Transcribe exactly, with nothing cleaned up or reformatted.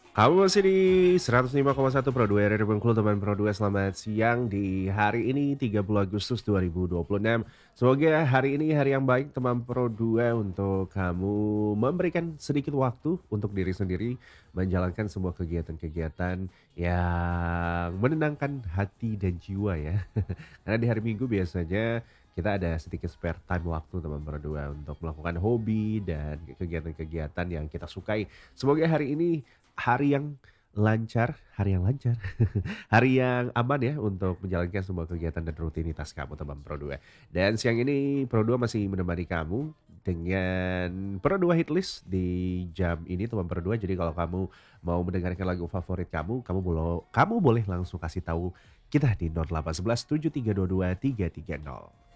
Kamu masih di seratus lima koma satu Pro dua R R Bengkulu, teman Pro dua, selamat siang di hari ini tiga puluh Agustus dua ribu dua puluh enam. Semoga hari ini hari yang baik teman Pro dua untuk kamu memberikan sedikit waktu untuk diri sendiri, menjalankan sebuah kegiatan-kegiatan yang menenangkan hati dan jiwa ya. Karena di hari Minggu biasanya kita ada sedikit spare time waktu teman Pro dua untuk melakukan hobi dan kegiatan-kegiatan yang kita sukai. Semoga hari ini hari yang lancar hari yang lancar, hari yang aman ya untuk menjalankan semua kegiatan dan rutinitas kamu teman Pro dua. Dan siang ini Pro dua masih menemani kamu dengan Pro dua Hitlist di jam ini teman Pro dua. Jadi kalau kamu mau mendengarkan lagu favorit kamu, kamu boleh kamu boleh langsung kasih tahu kita di nol delapan satu satu tujuh tiga dua dua tiga tiga nol.